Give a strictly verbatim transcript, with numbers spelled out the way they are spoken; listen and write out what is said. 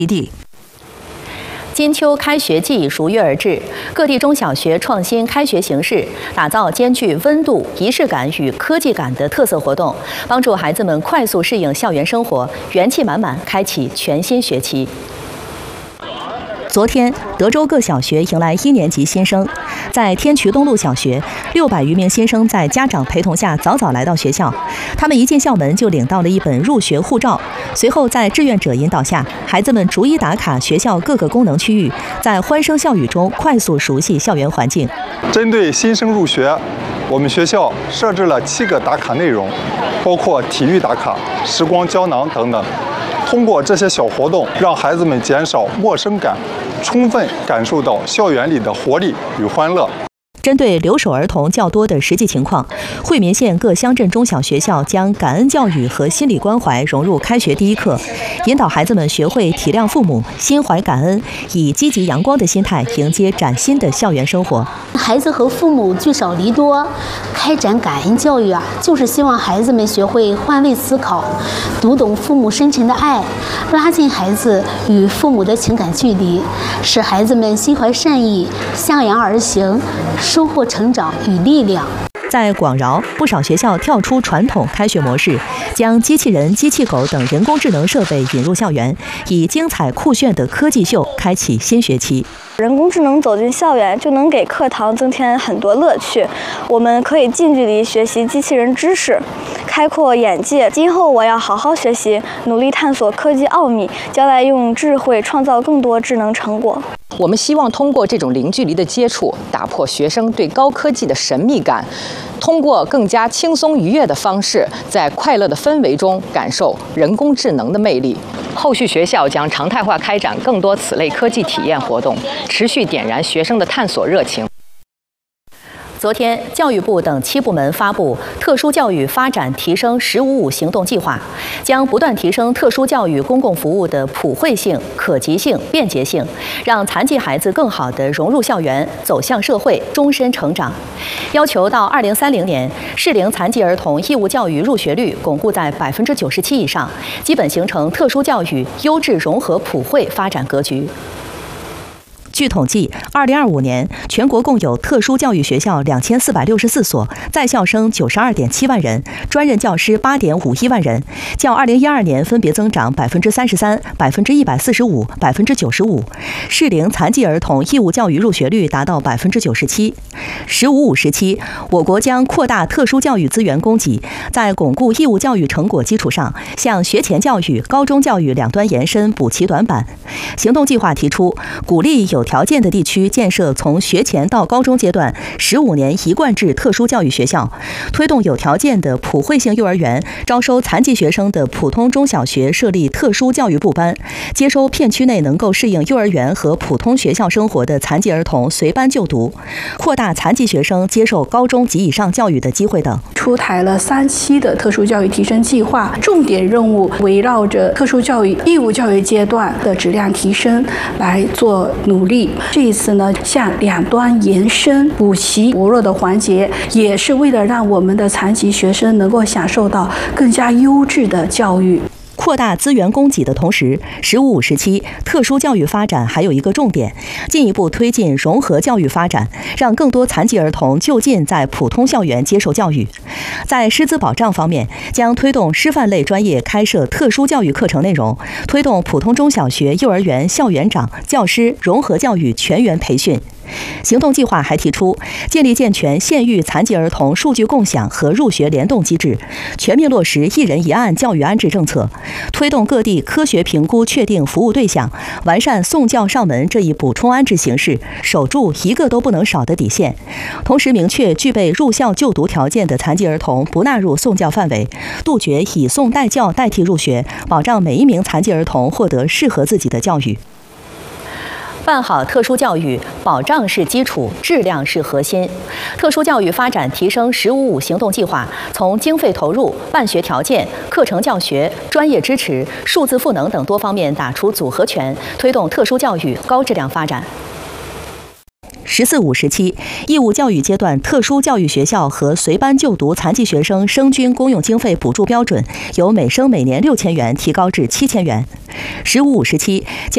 地。 金秋开学季如约而至，各地中小学创新开学形式，打造兼具温度、仪式感与科技感的特色活动，帮助孩子们快速适应校园生活，元气满满开启全新学期。 昨天，德州各小学迎来一年级新生。在天渠东路小学，六百余名新生在家长陪同下早早来到学校。他们一进校门就领到了一本入学护照。随后，在志愿者引导下，孩子们逐一打卡学校各个功能区域，在欢声笑语中快速熟悉校园环境。 针对新生入学，我们学校设置了七个打卡内容，包括体育打卡、时光胶囊等等。 通过这些小活动，让孩子们减少陌生感，充分感受到校园里的活力与欢乐。 针对留守儿童较多的实际情况，惠民县各乡镇中小学校将感恩教育和心理关怀融入开学第一课，引导孩子们学会体谅父母、心怀感恩，以积极阳光的心态迎接崭新的校园生活。 孩子和父母聚少离多，开展感恩教育啊，就是希望孩子们学会换位思考，读懂父母深沉的爱，拉近孩子与父母的情感距离，使孩子们心怀善意，向阳而行。 收获成长与力量。 在广饶，不少学校跳出传统开学模式，将机器人、机器狗等人工智能设备引入校园，以精彩酷炫的科技秀开启新学期。 人工智能走进校园，就能给课堂增添很多乐趣。我们可以近距离学习机器人知识，开阔眼界。今后我要好好学习，努力探索科技奥秘，将来用智慧创造更多智能成果。 我们希望通过这种零距离的接触，打破学生对高科技的神秘感，通过更加轻松愉悦的方式，在快乐的氛围中感受人工智能的魅力。后续学校将常态化开展更多此类科技体验活动，持续点燃学生的探索热情。 昨天，教育部等七部门发布《特殊教育发展提升“十五五”行动计划》，将不断提升特殊教育公共服务的普惠性、可及性、便捷性，让残疾孩子更好地融入校园、走向社会、终身成长。要求到二零三零年，适龄残疾儿童义务教育入学率巩固在百分之九十七以上，基本形成特殊教育优质融合普惠发展格局。 据统计，二零二五年全国共有特殊教育学校两千四百六十四所，在校生九十二点七万人，专任教师八点五一万人，较二零一二年分别增长百分之三十三、百分之一百四十五、百分之九十五。适龄残疾儿童义务教育入学率达到百分之九十七。十五五时期，我国将扩大特殊教育资源供给，在巩固义务教育成果基础上，向学前教育、高中教育两端延伸，补齐短板。行动计划提出，鼓励有 有条件的地区建设从学前到高中阶段十五年一贯制特殊教育学校，推动有条件的普惠性幼儿园招收残疾学生的普通中小学设立特殊教育部班，接收片区内能够适应幼儿园和普通学校生活的残疾儿童随班就读，扩大残疾学生接受高中及以上教育的机会等。 出台了三期的特殊教育提升计划，重点任务围绕着特殊教育义务教育阶段的质量提升来做努力。 这一次呢，向两端延伸补齐薄弱的环节，也是为了让我们的残疾学生能够享受到更加优质的教育。 扩大资源供给的同时，十五五时期特殊教育发展还有一个重点，进一步推进融合教育发展，让更多残疾儿童就近在普通校园接受教育。在师资保障方面，将推动师范类专业开设特殊教育课程内容，推动普通中小学、幼儿园校园长、教师融合教育全员培训。 行动计划还提出，建立健全县域残疾儿童数据共享和入学联动机制，全面落实一人一案教育安置政策，推动各地科学评估确定服务对象，完善送教上门这一补充安置形式，守住一个都不能少的底线。同时明确具备入校就读条件的残疾儿童不纳入送教范围，杜绝以送代教代替入学，保障每一名残疾儿童获得适合自己的教育。 办好特殊教育，保障是基础，质量是核心。特殊教育发展提升“十五五”行动计划从经费投入、办学条件、课程教学、专业支持、数字赋能等多方面打出组合拳，推动特殊教育高质量发展。 十四五时期，义务教育阶段特殊教育学校和随班就读残疾学生生均公用经费补助标准由每生每年六千元提高至七千元。十五五时期，将